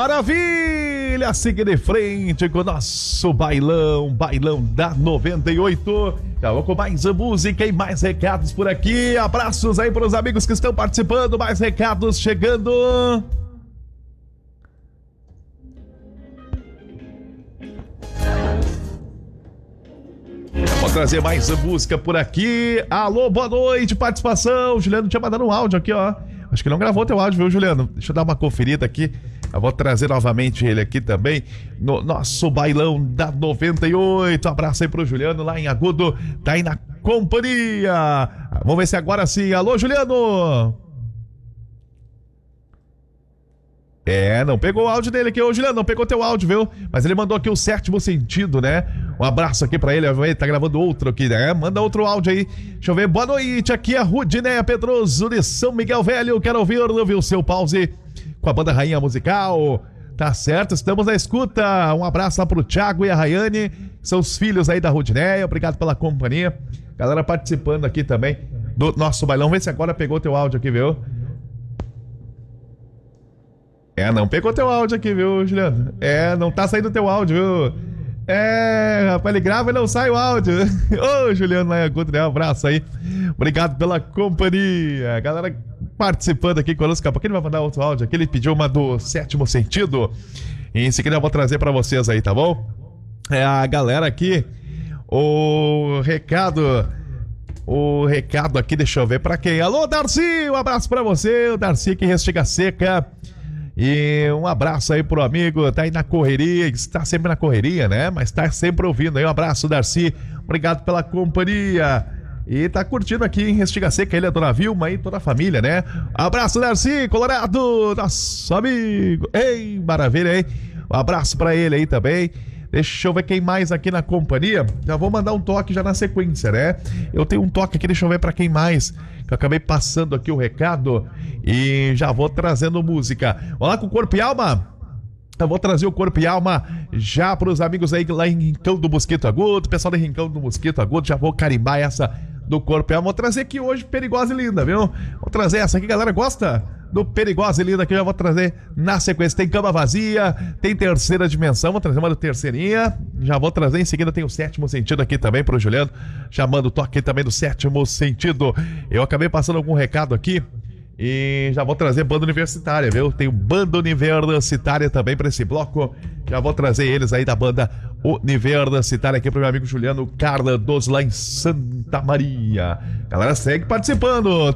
Maravilha! Siga de frente com o nosso bailão da 98. Já vou com mais música e mais recados por aqui. Abraços aí para os amigos que estão participando, mais recados chegando. Vou trazer mais música por aqui. Alô, boa noite, participação. Juliano tinha mandado um áudio aqui, ó. Acho que não gravou teu áudio, viu, Juliano? Deixa eu dar uma conferida aqui. Eu vou trazer novamente ele aqui também no nosso bailão da 98. Abraço aí pro Juliano lá em Agudo. Tá aí na companhia. Vamos ver se agora sim. Alô, Juliano! Não pegou o áudio dele aqui, ô Juliano, não pegou teu áudio, viu? Mas ele mandou aqui o sétimo sentido, né? Um abraço aqui pra ele, ele tá gravando outro aqui, né? Manda outro áudio aí. Deixa eu ver, boa noite, aqui é a Rudinéia Pedroso de São Miguel Velho. Quero ouvir o seu pause com a banda Rainha Musical. Tá certo, estamos na escuta. Um abraço lá pro Thiago e a Rayane, que são os filhos aí da Rudinéia. Obrigado pela companhia. Galera participando aqui também do nosso bailão. Vê se agora pegou teu áudio aqui, viu? Não pegou teu áudio aqui, viu, Juliano? Não tá saindo teu áudio, viu? Rapaz, ele grava e não sai o áudio. Ô, Juliano, lá em um abraço aí. Obrigado pela companhia. Galera participando aqui conosco. Daqui a pouco ele vai mandar outro áudio aqui. Ele pediu uma do sétimo sentido. E em seguida eu vou trazer pra vocês aí, tá bom? A galera aqui. O recado aqui, deixa eu ver pra quem. Alô, Darcy, um abraço pra você. O Darcy aqui, Restiga Seca. E um abraço aí pro amigo, tá aí na correria, está sempre na correria, né? Mas tá sempre ouvindo aí, um abraço, Darcy, obrigado pela companhia. E tá curtindo aqui em Restiga Seca, ele é a dona Vilma e toda a família, né? Abraço, Darcy, Colorado, nosso amigo. Ei, maravilha, hein? Um abraço pra ele aí também. Deixa eu ver quem mais aqui na companhia. Já vou mandar um toque já na sequência, né? Eu tenho um toque aqui, deixa eu ver pra quem mais. Que eu acabei passando aqui o recado e já vou trazendo música. Vamos lá com o Corpo e Alma? Eu vou trazer o Corpo e Alma já pros amigos aí lá em Rincão do Mosquito Agudo. Pessoal de Rincão do Mosquito Agudo, já vou carimbar essa do Corpo e Alma. Vou trazer aqui hoje Perigosa e Linda, viu? Vou trazer essa aqui, galera, gosta? Do Perigosa e Linda que eu já vou trazer na sequência. Tem Cama Vazia, tem Terceira Dimensão, vou trazer uma do Terceirinha, já vou trazer em seguida. Tem o Sétimo Sentido aqui também pro Juliano, chamando o toque também do Sétimo Sentido. Eu acabei passando algum recado aqui e já vou trazer banda universitária, viu? Tem banda universitária também para esse bloco, já vou trazer eles aí da banda universitária aqui pro meu amigo Juliano Carlos lá em Santa Maria. Galera, segue participando.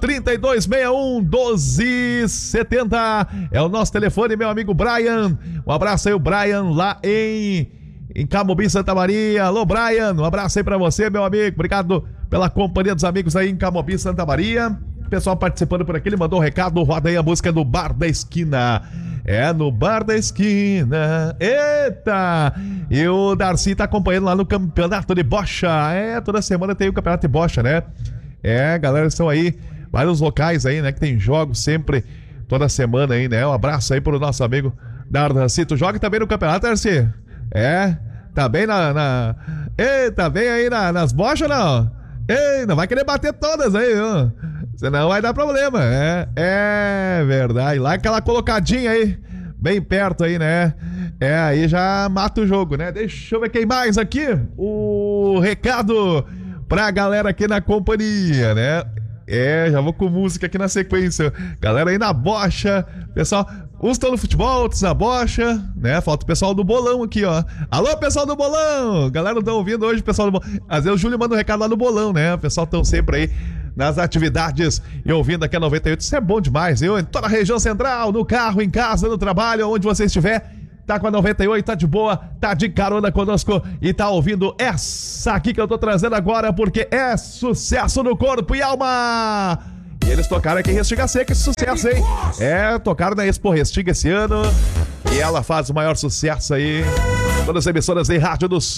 3261-1270 é o nosso telefone, meu amigo Brian. Um abraço aí, o Brian lá em Camobi, Santa Maria. Alô, Brian, um abraço aí pra você, meu amigo. Obrigado pela companhia dos amigos aí em Camobi, Santa Maria. O pessoal participando por aqui, ele mandou um recado. Roda aí a música do Bar da Esquina. No Bar da Esquina. Eita! E o Darcy tá acompanhando lá no campeonato de bocha. Toda semana tem o campeonato de bocha, né? Galera, estão aí, vários locais aí, né? Que tem jogos sempre, toda semana aí, né? Um abraço aí pro nosso amigo Darcy. Tu joga também no campeonato, Darcy? Tá bem tá bem aí nas bochas, não? Não vai querer bater todas aí, viu? Senão vai dar problema. É verdade. Lá aquela colocadinha aí, bem perto aí, né? Aí já mata o jogo, né? Deixa eu ver quem mais aqui. O recado pra galera aqui na companhia, né? Já vou com música aqui na sequência. Galera aí na bocha. Pessoal, uns estão no futebol, outros na bocha, né? Falta o pessoal do bolão aqui, ó. Alô, pessoal do bolão! Galera, não tá ouvindo hoje o pessoal do bolão. Às vezes o Júlio manda um recado lá no bolão, né? O pessoal estão sempre aí nas atividades e ouvindo aqui a 98. Isso é bom demais, viu? Em toda a região central, no carro, em casa, no trabalho, onde você estiver. Tá com a 98, tá de boa, tá de carona conosco e tá ouvindo essa aqui que eu tô trazendo agora, porque é sucesso no Corpo e Alma. E eles tocaram aqui em Restiga Seca, esse sucesso, hein? Tocaram na Expo Restiga esse ano e ela faz o maior sucesso aí. Todas as emissoras em rádio do Sul.